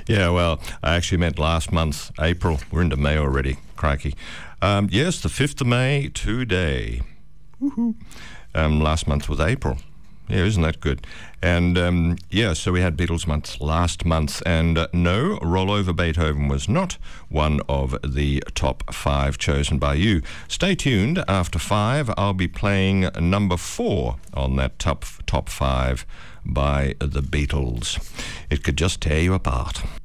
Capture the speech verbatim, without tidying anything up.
Yeah, well, I actually meant last month, April. We're into May already. Crikey. Um, yes, the fifth of May today. Woohoo. Um, last month was April. Yeah, isn't that good? And um, yeah, so we had Beatles month last month, and uh, no, Roll Over Beethoven was not one of the top five chosen by you. Stay tuned. After five, I'll be playing number four on that top top five by the Beatles. It could just tear you apart.